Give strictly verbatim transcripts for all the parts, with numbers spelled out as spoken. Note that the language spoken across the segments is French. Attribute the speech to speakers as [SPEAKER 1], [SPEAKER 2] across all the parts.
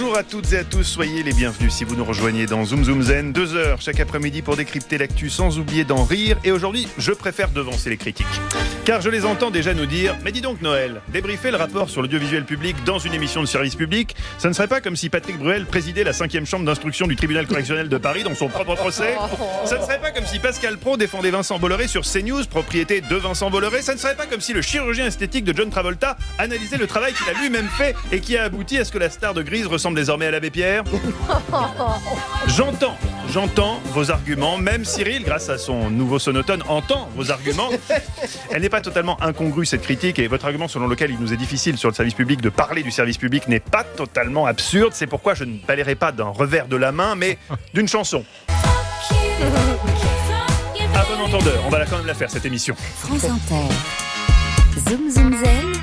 [SPEAKER 1] Bonjour à toutes et à tous, soyez les bienvenus si vous nous rejoignez dans Zoom Zoom Zen, deux heures chaque après-midi pour décrypter l'actu sans oublier d'en rire. Et aujourd'hui, je préfère devancer les critiques. Car je les entends déjà nous dire « Mais dis donc Noël, débriefer le rapport sur l'audiovisuel public dans une émission de service public, ça ne serait pas comme si Patrick Bruel présidait la cinquième chambre d'instruction du tribunal correctionnel de Paris dans son propre procès. Ça ne serait pas comme si Pascal Praud défendait Vincent Bolloré sur CNews, propriété de Vincent Bolloré. Ça ne serait pas comme si le chirurgien esthétique de John Travolta analysait le travail qu'il a lui-même fait et qui a abouti à ce que la star de Grise ressemble désormais à l'abbé Pierre. J'entends, j'entends vos arguments. Même Cyril, grâce à son nouveau sonotone, entend vos arguments. Elle n'est pas totalement incongrue, cette critique, et votre argument selon lequel il nous est difficile sur le service public de parler du service public n'est pas totalement absurde. C'est pourquoi je ne balayerai pas d'un revers de la main, mais d'une chanson. À bon entendeur, on va quand même la faire, cette émission.
[SPEAKER 2] France Inter. Zoom Zoom Zen.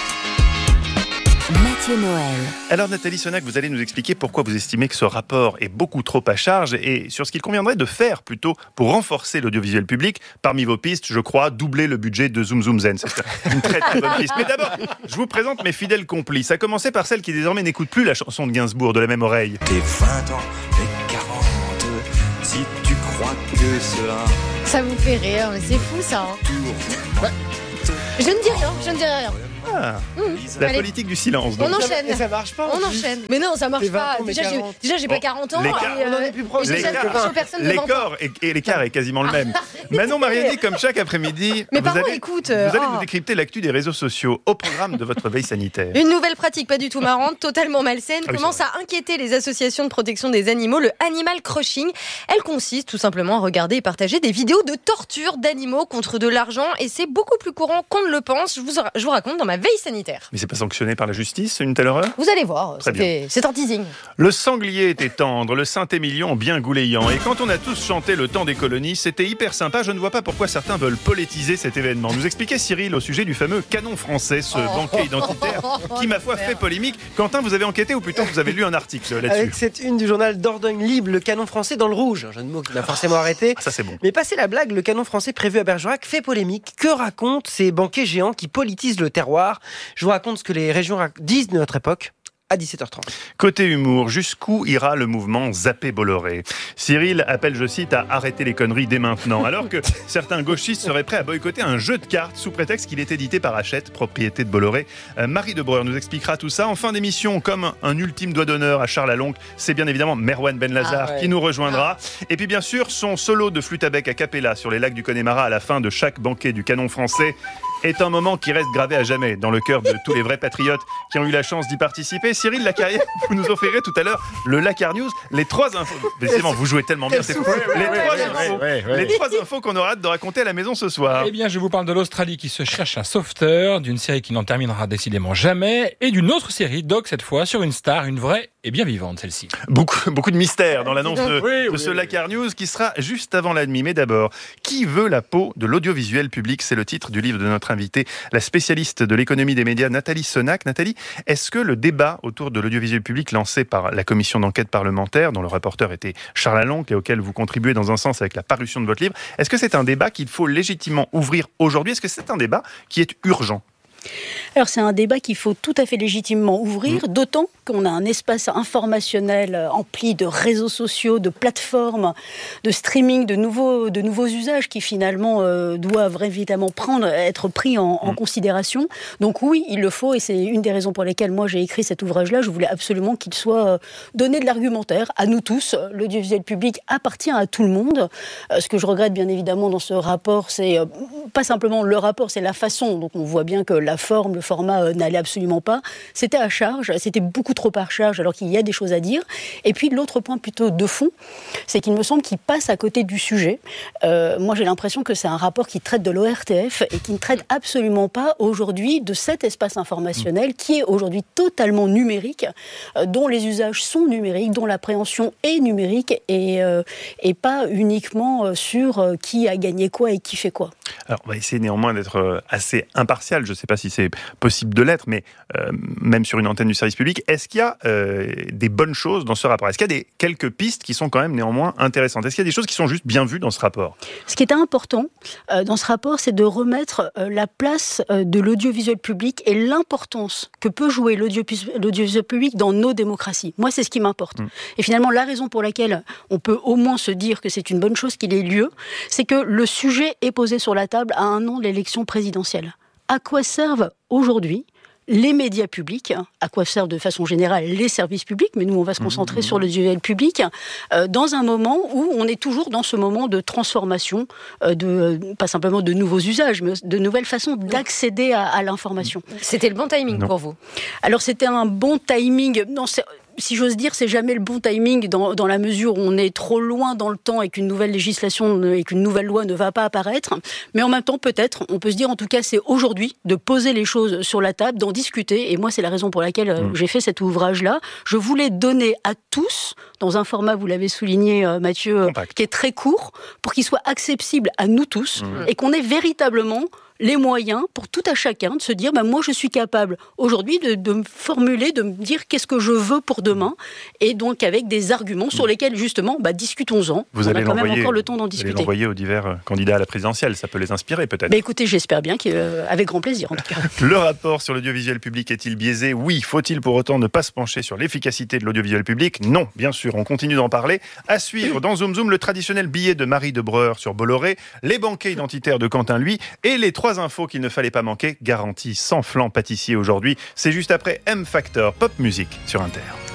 [SPEAKER 2] Mathieu Noël.
[SPEAKER 1] Alors Nathalie Sonac, vous allez nous expliquer pourquoi vous estimez que ce rapport est beaucoup trop à charge et sur ce qu'il conviendrait de faire plutôt pour renforcer l'audiovisuel public. Parmi vos pistes, je crois, doubler le budget de Zoom Zoom Zen. C'est une très très bonne piste. Mais d'abord, je vous présente mes fidèles complices. À commencer par celle qui désormais n'écoute plus la chanson de Gainsbourg de la même oreille.
[SPEAKER 3] T'es vingt ans, t'es quarante, si tu crois que cela...
[SPEAKER 4] Ça vous fait rire, mais c'est fou ça. Hein. Je ne dis rien, je ne dis rien.
[SPEAKER 1] Ah, mmh. La Allez. Politique du silence.
[SPEAKER 4] Donc. On enchaîne.
[SPEAKER 5] Et ça marche pas.
[SPEAKER 4] On enchaîne. Mais non, ça marche pas. Déjà, j'ai, déjà, j'ai pas
[SPEAKER 1] bon,
[SPEAKER 4] quarante ans.
[SPEAKER 1] L'écart,
[SPEAKER 4] et, euh,
[SPEAKER 5] on en est plus proche.
[SPEAKER 1] L'écart et, et l'écart est quasiment le même. Manon Mariani, comme chaque après-midi,
[SPEAKER 4] mais
[SPEAKER 1] vous,
[SPEAKER 4] pardon,
[SPEAKER 1] allez,
[SPEAKER 4] écoute,
[SPEAKER 1] vous allez
[SPEAKER 4] oh.
[SPEAKER 1] nous décrypter l'actu des réseaux sociaux au programme de votre veille sanitaire.
[SPEAKER 4] Une nouvelle pratique pas du tout marrante, totalement malsaine,
[SPEAKER 1] ah oui,
[SPEAKER 4] commence à inquiéter les associations de protection des animaux, le animal crushing. Elle consiste tout simplement à regarder et partager des vidéos de torture d'animaux contre de l'argent, et c'est beaucoup plus courant qu'on ne le pense. Je vous, je vous raconte dans ma veille sanitaire.
[SPEAKER 1] Mais c'est pas sanctionné par la justice, une telle horreur ?
[SPEAKER 4] Vous allez voir, c'est, c'est un teasing.
[SPEAKER 1] Le sanglier était tendre, le Saint-Émilion bien goulayant. Et quand on a tous chanté le temps des colonies, c'était hyper sympa. Je ne vois pas pourquoi certains veulent politiser cet événement. Nous expliquait Cyril au sujet du fameux canon français, ce
[SPEAKER 4] oh.
[SPEAKER 1] banquet identitaire qui, ma foi, fait polémique. Quentin, vous avez enquêté ou plutôt vous avez lu un article là-dessus ?
[SPEAKER 5] Avec cette une du journal Dordogne Libre, le canon français dans le rouge. Un jeu de mots qui m'a forcément arrêté.
[SPEAKER 1] Ah, ça c'est bon.
[SPEAKER 5] Mais passé la blague, le canon français prévu à Bergerac fait polémique. Que racontent ces banquets géants qui politisent le terroir ? Je vous raconte ce que les régions disent de notre époque. À dix-sept heures trente.
[SPEAKER 1] Côté humour, jusqu'où ira le mouvement Zapper Bolloré ? Cyril appelle, je cite, à arrêter les conneries dès maintenant, alors que certains gauchistes seraient prêts à boycotter un jeu de cartes sous prétexte qu'il est édité par Hachette, propriété de Bolloré. Euh, Marie Debreur nous expliquera tout ça. En fin d'émission, comme un ultime doigt d'honneur à Charles Alonc, c'est bien évidemment Merwan Benlazar ah ouais. qui nous rejoindra. Ah. Et puis bien sûr, son solo de flûte à bec a cappella sur les lacs du Connemara à la fin de chaque banquet du canon français est un moment qui reste gravé à jamais dans le cœur de tous les vrais patriotes qui ont eu la chance d'y participer. Cyril Lacarrière, vous nous offrirez tout à l'heure le Lacar News, les trois infos. Décidément, vous jouez tellement bien, c'est fou. Les trois infos, les trois infos qu'on aura hâte de raconter à la maison ce soir.
[SPEAKER 6] Eh bien, je vous parle de l'Australie qui se cherche un sauveteur, d'une série qui n'en terminera décidément jamais, et d'une autre série, Doc cette fois, sur une star, une vraie et bien vivante celle-ci.
[SPEAKER 1] Beaucoup, beaucoup de mystères dans l'annonce de,
[SPEAKER 6] oui,
[SPEAKER 1] de
[SPEAKER 6] oui,
[SPEAKER 1] ce
[SPEAKER 6] oui.
[SPEAKER 1] Lacar News qui sera juste avant la nuit. Mais d'abord, qui veut la peau de l'audiovisuel public ? C'est le titre du livre de notre invitée, la spécialiste de l'économie des médias, Nathalie Sonac. Nathalie, est-ce que le débat autour de l'audiovisuel public lancé par la commission d'enquête parlementaire, dont le rapporteur était Charles Alonc et auquel vous contribuez dans un sens avec la parution de votre livre, est-ce que c'est un débat qu'il faut légitimement ouvrir aujourd'hui ? Est-ce que c'est un débat qui est urgent ?
[SPEAKER 7] Alors c'est un débat qu'il faut tout à fait légitimement ouvrir, mmh. d'autant qu'on a un espace informationnel empli de réseaux sociaux, de plateformes, de streaming, de nouveaux, de nouveaux usages qui finalement euh, doivent évidemment prendre, être pris en, en mmh. considération. Donc oui, il le faut, et c'est une des raisons pour lesquelles moi j'ai écrit cet ouvrage-là. Je voulais absolument qu'il soit euh, donné de l'argumentaire à nous tous. L'audiovisuel public appartient à tout le monde. Euh, ce que je regrette bien évidemment dans ce rapport, c'est euh, pas simplement le rapport, c'est la façon. Donc on voit bien que la forme, le format euh, n'allait absolument pas. C'était à charge, c'était beaucoup trop à charge alors qu'il y a des choses à dire. Et puis l'autre point plutôt de fond, c'est qu'il me semble qu'il passe à côté du sujet. Euh, moi j'ai l'impression que c'est un rapport qui traite de l'O R T F et qui ne traite absolument pas aujourd'hui de cet espace informationnel qui est aujourd'hui totalement numérique, euh, dont les usages sont numériques, dont l'appréhension est numérique et, euh, et pas uniquement sur euh, qui a gagné quoi et qui fait quoi.
[SPEAKER 1] Alors, on va essayer néanmoins d'être assez impartial. Je ne sais pas si c'est possible de l'être, mais euh, même sur une antenne du service public, est-ce qu'il y a euh, des bonnes choses dans ce rapport ? Est-ce qu'il y a des, quelques pistes qui sont quand même néanmoins intéressantes ? Est-ce qu'il y a des choses qui sont juste bien vues dans ce rapport ?
[SPEAKER 7] Ce qui est important euh, dans ce rapport, c'est de remettre euh, la place euh, de l'audiovisuel public et l'importance que peut jouer l'audio- l'audiovisuel public dans nos démocraties. Moi, c'est ce qui m'importe. Mmh. Et finalement, la raison pour laquelle on peut au moins se dire que c'est une bonne chose qu'il ait lieu, c'est que le sujet est posé sur la table à un an de l'élection présidentielle. À quoi servent aujourd'hui les médias publics, à quoi servent de façon générale les services publics, mais nous on va se concentrer mmh. sur l'audiovisuel public, euh, dans un moment où on est toujours dans ce moment de transformation, euh, de, pas simplement de nouveaux usages, mais de nouvelles façons d'accéder à, à l'information.
[SPEAKER 4] C'était le bon timing
[SPEAKER 1] non.
[SPEAKER 4] pour vous ?
[SPEAKER 7] Alors c'était un bon timing, non, c'est... Si j'ose dire, c'est jamais le bon timing dans, dans la mesure où on est trop loin dans le temps et qu'une nouvelle législation et qu'une nouvelle loi ne va pas apparaître. Mais en même temps, peut-être, on peut se dire en tout cas, c'est aujourd'hui de poser les choses sur la table, d'en discuter. Et moi, c'est la raison pour laquelle mmh. j'ai fait cet ouvrage-là. Je voulais donner à tous, dans un format, vous l'avez souligné Mathieu,
[SPEAKER 1] Compact.
[SPEAKER 7] qui est très court, pour qu'il soit accessible à nous tous mmh. et qu'on ait véritablement les moyens pour tout à chacun de se dire bah, moi je suis capable aujourd'hui de, de me formuler, de me dire qu'est-ce que je veux pour demain, et donc avec des arguments sur lesquels justement bah, discutons-en.
[SPEAKER 1] Vous
[SPEAKER 7] on
[SPEAKER 1] allez
[SPEAKER 7] a quand même encore le temps d'en
[SPEAKER 1] vous
[SPEAKER 7] discuter.
[SPEAKER 1] allez l'envoyer aux divers candidats à la présidentielle, ça peut les inspirer peut-être.
[SPEAKER 7] Bah, écoutez, j'espère bien qu'avec grand plaisir en tout cas.
[SPEAKER 1] Le rapport sur l'audiovisuel public est-il biaisé ? Oui. Faut-il pour autant ne pas se pencher sur l'efficacité de l'audiovisuel public ? Non, bien sûr, on continue d'en parler. À suivre dans Zoom Zoom, le traditionnel billet de Marie de Breur sur Bolloré, les banquets identitaires de Quentin Lui et les trois infos qu'il ne fallait pas manquer, garantie sans flanc pâtissier aujourd'hui. C'est juste après M Factor Pop Music sur Inter.